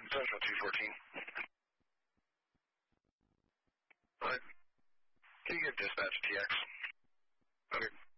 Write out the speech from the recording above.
Central 214. Alright. Can you give dispatch TX? Okay.